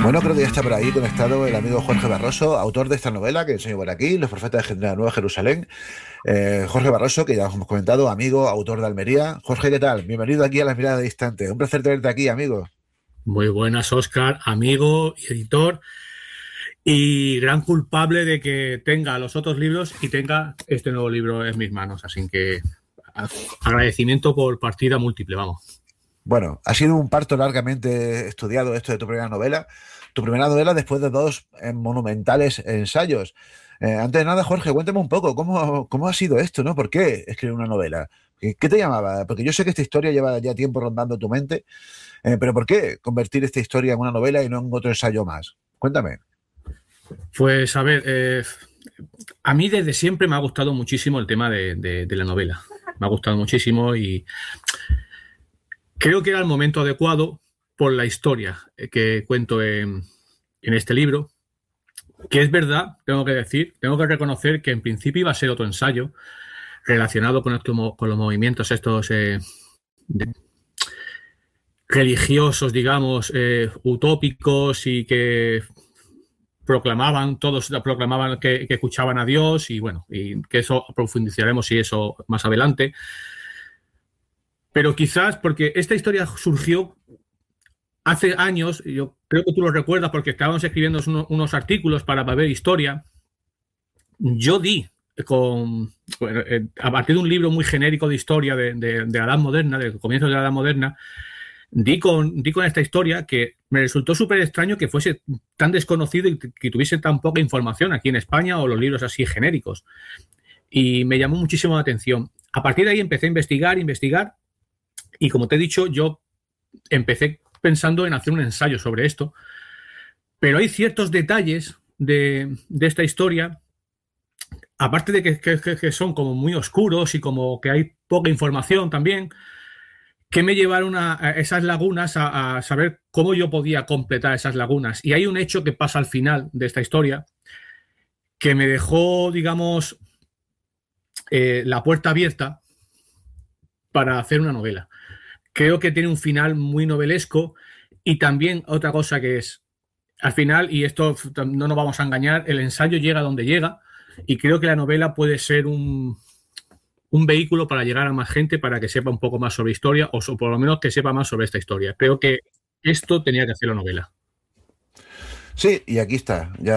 Bueno, creo que ya está por ahí conectado el amigo Jorge Barroso, autor de esta novela que enseño por aquí, Los Profetas de la Nueva Jerusalén. Jorge Barroso, que ya hemos comentado, amigo, autor de Almería. Jorge, ¿qué tal? Bienvenido aquí a Las Miradas Distantes. Un placer tenerte aquí, amigo. Muy buenas, Óscar, amigo y editor, y gran culpable de que tenga los otros libros y tenga este nuevo libro en mis manos. Así que agradecimiento por partida múltiple, vamos. Bueno, ha sido un parto largamente estudiado esto de tu primera novela. Tu primera novela después de dos monumentales ensayos. Antes de nada, Jorge, cuéntame un poco, ¿cómo ha sido esto, ¿no? ¿Por qué escribir una novela? ¿Qué te llamaba? Porque yo sé que esta historia lleva ya tiempo rondando tu mente, pero ¿por qué convertir esta historia en una novela y no en otro ensayo más? Cuéntame. Pues a ver, a mí desde siempre me ha gustado muchísimo el tema de la novela. Me ha gustado muchísimo y creo que era el momento adecuado por la historia que cuento en este libro. Que es verdad, tengo que decir, tengo que reconocer que en principio iba a ser otro ensayo relacionado con los movimientos estos religiosos, digamos, utópicos y que todos proclamaban que escuchaban a Dios y bueno, y que eso profundizaremos y eso más adelante. Pero quizás porque esta historia surgió hace años, yo creo que tú lo recuerdas porque estábamos escribiendo unos artículos para Ver Historia. Yo di a partir de un libro muy genérico de historia de la Edad Moderna, de comienzos de la Edad Moderna, di con esta historia que me resultó súper extraño que fuese tan desconocido y que tuviese tan poca información aquí en España o los libros así genéricos. Y me llamó muchísimo la atención. A partir de ahí empecé a investigar y como te he dicho, yo empecé pensando en hacer un ensayo sobre esto, pero hay ciertos detalles de esta historia, aparte de que son como muy oscuros y como que hay poca información también, que me llevaron a esas lagunas, a saber cómo yo podía completar esas lagunas. Y hay un hecho que pasa al final de esta historia que me dejó, digamos, la puerta abierta para hacer una novela. Creo que tiene un final muy novelesco y también otra cosa que es, al final, y esto no nos vamos a engañar, el ensayo llega donde llega y creo que la novela puede ser un vehículo para llegar a más gente para que sepa un poco más sobre historia o por lo menos que sepa más sobre esta historia. Creo que esto tenía que hacer la novela. Sí, y aquí está. Ya